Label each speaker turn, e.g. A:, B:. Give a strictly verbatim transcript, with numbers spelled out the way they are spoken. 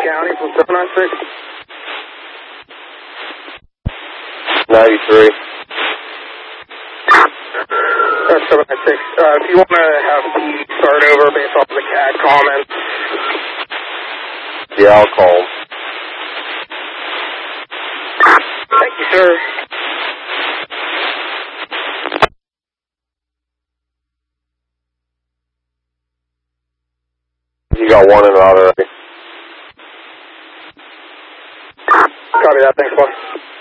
A: County from seven nine six.
B: ninety-three.
A: That's seven nine six. Uh, if you want to have the start over based off of the C A D comments.
B: Yeah, I'll call him.
A: Thank you, sir.
B: You got one and out already.
A: Copy that. Thanks, boss.